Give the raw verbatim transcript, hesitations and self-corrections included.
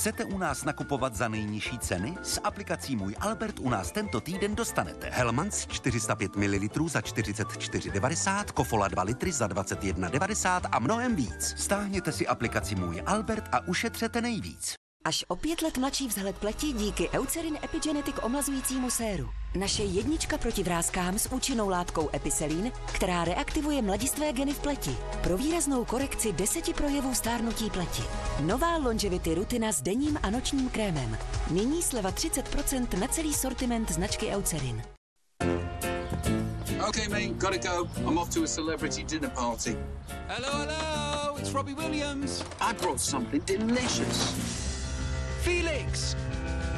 Chcete u nás nakupovat za nejnižší ceny? S aplikací Můj Albert u nás tento týden dostanete Hellmann's čtyři sta pět mililitrů za čtyřicet čtyři devadesát, Kofola dva litry za dvacet jedna devadesát a mnohem víc. Stáhněte si aplikaci Můj Albert a ušetřete nejvíc. Až o pět let mladší vzhled pleti díky Eucerin Epigenetic omlazujícímu séru. Naše jednička proti vrázkám s účinnou látkou Epicelin, která reaktivuje mladistvé geny v pleti. Pro výraznou korekci deseti projevů stárnutí pleti. Nová Longevity rutina s denním a nočním krémem. Nyní sleva třicet procent na celý sortiment značky Eucerin. Okay, mate, gotta go. I'm off to a celebrity dinner party. Hello, hello, it's Robbie Williams. I brought something delicious. Felix,